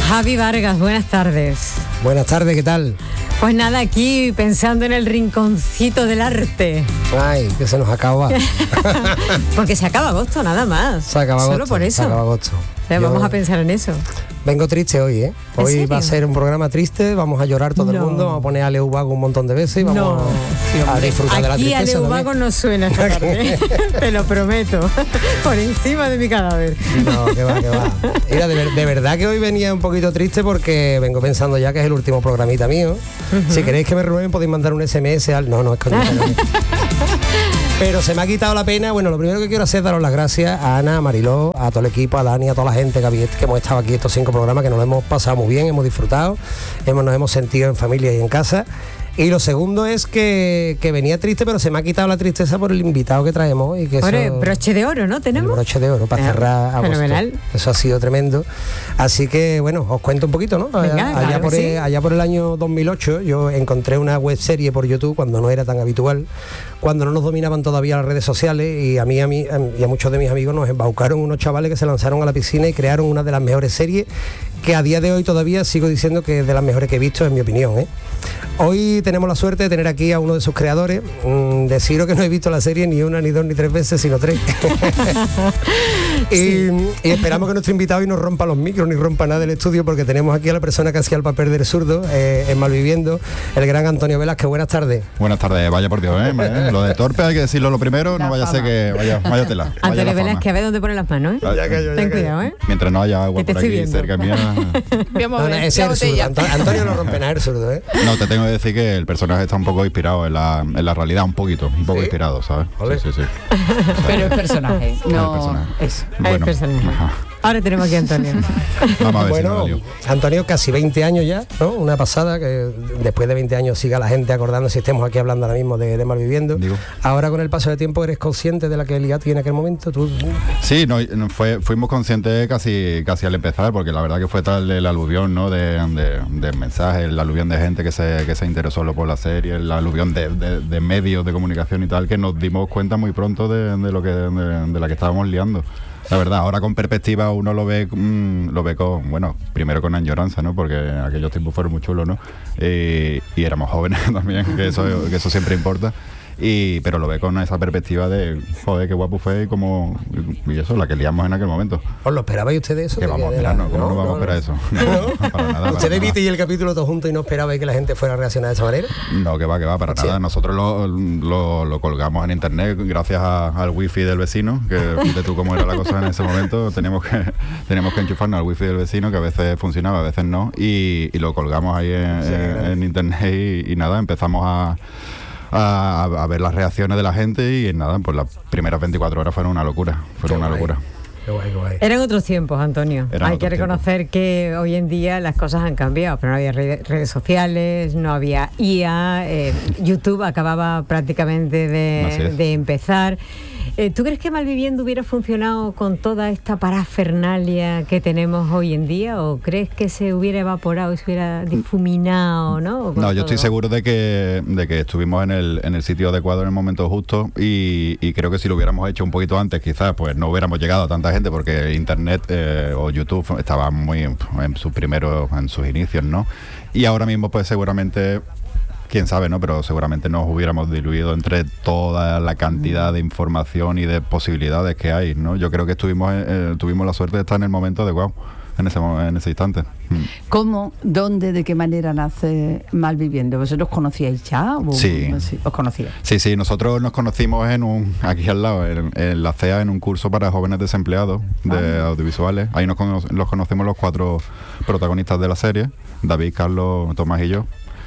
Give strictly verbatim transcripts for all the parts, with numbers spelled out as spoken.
Javi Vargas, buenas tardes. Buenas tardes, ¿qué tal? Pues nada, aquí pensando en el rinconcito del arte. Ay, que se nos acaba. Porque se acaba agosto, nada más. Se acaba Solo agosto, por eso. Se acaba agosto. O sea, vamos a pensar en eso. Vengo triste hoy, ¿eh? Hoy va a ser un programa triste, vamos a llorar todo no. el mundo, vamos a poner a Leo Vago un montón de veces y vamos no. a, a disfrutar Aquí de la tristeza. Aquí a Leo Vago no suena esta tarde, te lo prometo, por encima de mi cadáver. No, que va, que va. Mira, de, de verdad que hoy venía un poquito triste porque vengo pensando ya que es el último programita mío. Uh-huh. Si queréis que me renueven podéis mandar un ese eme ese al... No, no, es coño. Pero se me ha quitado la pena. Bueno, lo primero que quiero hacer es daros las gracias a Ana, a Mariló, a todo el equipo, a Dani, a toda la gente que, había, que hemos estado aquí estos cinco programas, que nos lo hemos pasado muy bien, hemos disfrutado, hemos, nos hemos sentido en familia y en casa. Y lo segundo es que, que venía triste, pero se me ha quitado la tristeza por el invitado que traemos. Y que Hombre, eso, broche de oro, ¿no? ¿Tenemos? Broche de oro, para ah, cerrar agosto. Fenomenal. Eso ha sido tremendo. Así que, bueno, os cuento un poquito, ¿no? Venga, allá, claro por sí. el, allá por el año dos mil ocho yo encontré una web serie por YouTube cuando no era tan habitual, cuando no nos dominaban todavía las redes sociales, y a mí, a mí y a muchos de mis amigos nos embaucaron unos chavales que se lanzaron a la piscina y crearon una de las mejores series que a día de hoy todavía sigo diciendo que es de las mejores que he visto, en mi opinión, ¿eh? Hoy tenemos la suerte de tener aquí a uno de sus creadores. Mm, deciros que no he visto la serie ni una, ni dos, ni tres veces, sino tres. y, sí. y esperamos que nuestro invitado y no rompa los micros ni rompa nada del estudio, porque tenemos aquí a la persona que hacía el papel del zurdo eh, en Malviviendo, el gran Antonio Velázquez. Buenas tardes. Buenas tardes, vaya por Dios, ¿eh? Lo de torpe hay que decirlo lo primero, la no vaya fama. a ser que vaya, vaya tela. Antonio Velázquez, a ver dónde pone las manos, ¿eh? Ya cayó, ya Ten cayó. cuidado, ¿eh? Mientras no haya agua por aquí viendo. cerca mía. No, no, ese es el zurdo. Antonio, Antonio no rompe nada el zurdo, ¿eh? No, te tengo que decir que el personaje está un poco inspirado en la, en la realidad, un poquito, un poco ¿Sí? inspirado, ¿sabes? ¿Vale? Sí, sí, sí. Pero el personaje, no el personaje. Eso. Bueno, el personaje. Ajá. Ahora tenemos aquí a Antonio. Vamos a ver bueno, si no Antonio, casi veinte años ya, ¿no? Una pasada, que después de veinte años siga la gente acordando, si estemos aquí hablando ahora mismo de, de Malviviendo. Digo. Ahora, con el paso de tiempo, ¿eres consciente de la que liaste en aquel momento? ¿Tú? Sí, no, fue, fuimos conscientes casi casi al empezar, porque la verdad que fue tal el aluvión, ¿no? de, de, de mensajes, el aluvión de gente que se, que se interesó por la serie, el aluvión de, de, de medios de comunicación y tal, que nos dimos cuenta muy pronto de, de lo que de, de la que estábamos liando. La verdad, ahora con perspectiva uno lo ve mmm, lo ve con, bueno, primero con añoranza, ¿no? Porque aquellos tiempos fueron muy chulos, ¿no? Eh, y éramos jóvenes también, que eso, que eso siempre importa. Y, pero lo ve con esa perspectiva de, joder, qué guapo fue y como, y eso, la que liamos en aquel momento. ¿Os lo esperabais ustedes eso? Que vamos a esperar, ¿no? ¿Cómo no, no vamos no, a esperar no. eso? No, no, para nada. ¿Ustedes viste y el capítulo todos juntos y no esperabais que la gente fuera a reaccionar de esa manera? No, que va, que va, para sí. nada. Nosotros lo, lo, lo colgamos en internet gracias a, al wifi del vecino, que fíjate tú cómo era la cosa en ese momento. Teníamos que, teníamos que enchufarnos al wifi del vecino, que a veces funcionaba, a veces no, y, y lo colgamos ahí en, sí, en, en internet y, y nada, empezamos a A, a ver las reacciones de la gente y nada, pues las primeras veinticuatro horas fueron una locura, fueron qué una guay. locura. Qué guay, qué guay. Eran otros tiempos, Antonio. Eran Hay que reconocer tiempos. que hoy en día las cosas han cambiado, pero no había redes sociales, no había I A, eh, YouTube acababa prácticamente de, de empezar. Eh, ¿Tú crees que Malviviendo hubiera funcionado con toda esta parafernalia que tenemos hoy en día, o crees que se hubiera evaporado y se hubiera difuminado, ¿no? No, yo estoy seguro de que, de que estuvimos en el, en el sitio adecuado en el momento justo, y, y creo que si lo hubiéramos hecho un poquito antes, quizás pues no hubiéramos llegado a tanta gente, porque Internet eh, o YouTube estaba muy en sus primeros, en sus inicios, ¿no? Y ahora mismo pues seguramente, quién sabe, ¿no? Pero seguramente nos hubiéramos diluido entre toda la cantidad de información y de posibilidades que hay, ¿no? Yo creo que estuvimos eh, tuvimos la suerte de estar en el momento adecuado, en ese, en ese instante. ¿Cómo, dónde, de qué manera nace Malviviendo? ¿Vosotros conocíais ya? O, sí. sí. ¿Os conocíais? Sí, sí, nosotros nos conocimos en un, aquí al lado, en, en la C E A, en un curso para jóvenes desempleados de ah. audiovisuales. Ahí nos cono- los conocemos los cuatro protagonistas de la serie, David, Carlos, Tomás y yo.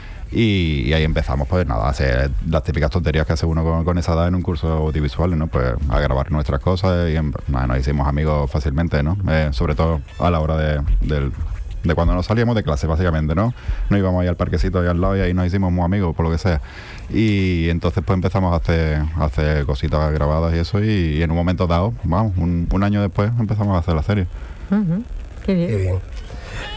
Y, y ahí empezamos, pues nada, a hacer las típicas tonterías que hace uno con, con esa edad en un curso audiovisual, ¿no? Pues a grabar nuestras cosas y nada, nos hicimos amigos fácilmente, ¿no? Eh, sobre todo a la hora de, de, de cuando nos salíamos de clase, básicamente, ¿no? Nos íbamos ahí al parquecito ahí al lado y ahí nos hicimos muy amigos, por lo que sea. Y entonces pues empezamos a hacer, a hacer cositas grabadas y eso, y, y en un momento dado, vamos, un, un año después empezamos a hacer la serie. Uh-huh. Qué bien. Qué bien.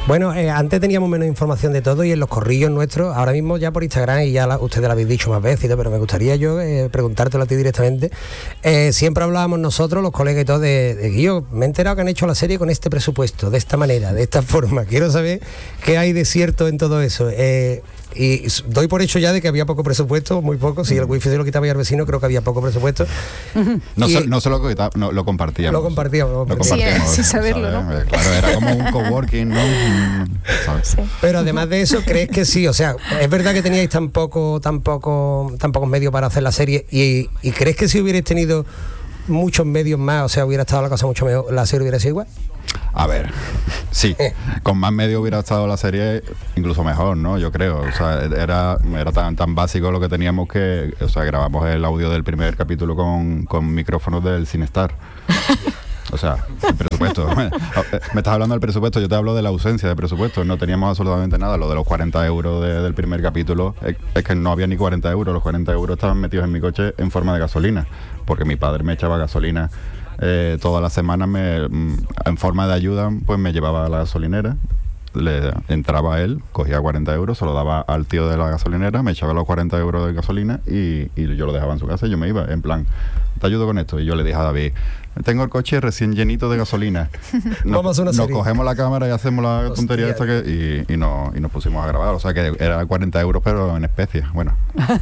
Bueno, eh, antes teníamos menos información de todo y en los corrillos nuestros, ahora mismo ya por Instagram, y ya la, ustedes lo habéis dicho más veces, pero me gustaría yo eh, preguntártelo a ti directamente. Eh, siempre hablábamos nosotros, los colegas y todo, de, de Guillo, me he enterado que han hecho la serie con este presupuesto, de esta manera, de esta forma. Quiero saber qué hay de cierto en todo eso. Eh, y doy por hecho ya de que había poco presupuesto, muy poco. Si el wifi se lo quitaba ya al vecino, creo que había poco presupuesto. No, se, no se lo quitaba, no, lo compartíamos. Lo compartíamos. Lo compartíamos, sí, sin saberlo, ¿sabes? ¿no? Claro, era como un coworking, ¿no? ¿Sabes? Sí. Pero además de eso, ¿crees que sí? O sea, es verdad que teníais tan poco, tan poco, tan pocos medios para hacer la serie, y, y ¿crees que si hubierais tenido muchos medios más, o sea, hubiera estado la cosa mucho mejor, la serie hubiera sido igual? A ver, sí, con más medios hubiera estado la serie incluso mejor, ¿no? Yo creo, o sea, era, era tan, tan básico lo que teníamos que, o sea, grabamos el audio del primer capítulo con, con micrófonos del Cinestar. O sea, el presupuesto. Me estás hablando del presupuesto, yo te hablo de la ausencia de presupuesto. No teníamos absolutamente nada. Lo de los cuarenta euros de, del primer capítulo es, es que no había ni cuarenta euros. Los cuarenta euros estaban metidos en mi coche en forma de gasolina, porque mi padre me echaba gasolina eh, todas las semanas, me, en forma de ayuda, pues me llevaba a la gasolinera. Le entraba él, cogía cuarenta euros, se lo daba al tío de la gasolinera, me echaba los cuarenta euros de gasolina y, y yo lo dejaba en su casa y yo me iba, en plan, te ayudo con esto. Y yo le dije a David, tengo el coche recién llenito de gasolina. Nos, Vamos a una nos serie. Cogemos la cámara y hacemos la Hostia. tontería esta que, y, y, nos, y nos pusimos a grabar. O sea que era cuarenta euros, pero en especie. Bueno.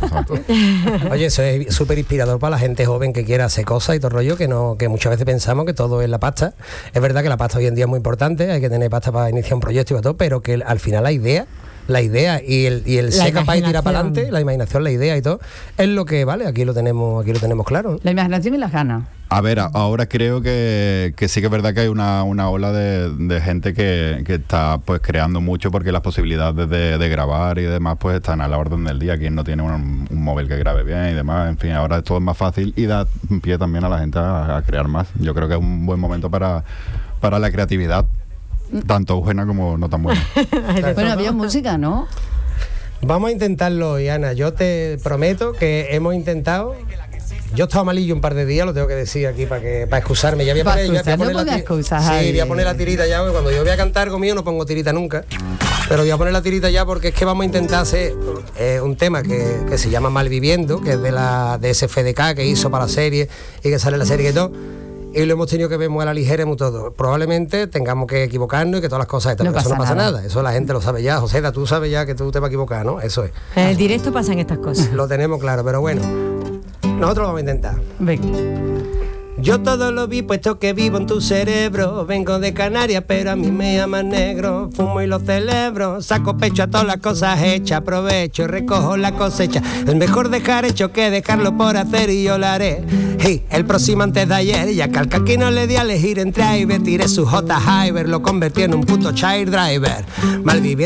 Oye, eso es súper inspirador para la gente joven que quiera hacer cosas y todo el rollo, que no, que muchas veces pensamos que todo es la pasta. Es verdad que la pasta hoy en día es muy importante, hay que tener pasta para iniciar un proyecto y todo, pero que al final la idea, la idea y el, y el ser capaz de tirar para adelante, la imaginación, la idea y todo, es lo que vale, aquí lo tenemos, aquí lo tenemos claro, ¿no? La imaginación y las ganas. A ver, a, ahora creo que, que sí que es verdad que hay una, una ola de, de gente que, que está pues creando mucho, porque las posibilidades de, de grabar y demás pues están a la orden del día. Quien no tiene un, un móvil que grabe bien y demás, en fin, ahora todo es más fácil y da pie también a la gente a, a crear más. Yo creo que es un buen momento para, para la creatividad, tanto buena como no tan buena. Bueno, había música, ¿no? Vamos a intentarlo hoy, Ana. Yo te prometo que hemos intentado. Yo estaba malillo un par de días, lo tengo que decir aquí para que para excusarme. Ya voy a Para poner, ya voy a excusar, poner no la pongas ti- excusas, sí, Javi. voy a poner la tirita ya, porque cuando yo voy a cantar algo mío no pongo tirita nunca. Pero voy a poner la tirita ya porque es que vamos a intentar hacer eh, un tema que, que se llama Malviviendo, que es de la de ese F D K que hizo para la serie y que sale en la serie y todo. Y lo hemos tenido que ver muy a la ligera y muy todo. Probablemente tengamos que equivocarnos y que todas las cosas están. No Eso pasa no pasa nada. nada. Eso la gente lo sabe ya. José, tú sabes ya que tú te vas a equivocar, ¿no? Eso es. En el directo pasan estas cosas. Lo tenemos claro, pero bueno. Nosotros lo vamos a intentar. Venga. Yo todo lo vi puesto que vivo en tu cerebro. Vengo de Canarias pero a mí me llaman negro. Fumo y lo celebro, saco pecho a todas las cosas hechas. Aprovecho y recojo la cosecha. Es mejor dejar hecho que dejarlo por hacer y yo lo haré. Hey, el próximo antes de ayer, ya que al caqui no le di a elegir entre Iber. Tiré su J Hyber, lo convertí en un puto child driver. Malviviendo